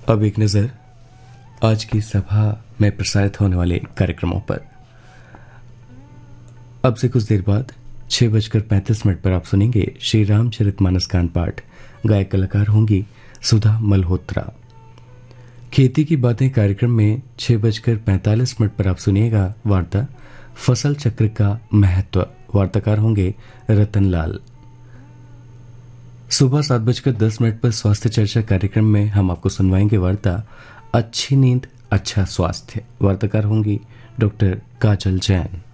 अब एक नजर आज की सभा में प्रसारित होने वाले कार्यक्रमों पर। अब से कुछ देर बाद 6:35 पर आप सुनेंगे श्री रामचरितमानस कांड पाठ। गायक कलाकार होंगी सुधा मल्होत्रा। खेती की बातें कार्यक्रम में 6:45 पर आप सुनिएगा वार्ता फसल चक्र का महत्व। वार्ताकार होंगे रतनलाल। सुबह 7:10 पर स्वास्थ्य चर्चा कार्यक्रम में हम आपको सुनवाएंगे वार्ता अच्छी नींद अच्छा स्वास्थ्य। वार्ताकार होंगी डॉक्टर काजल जैन।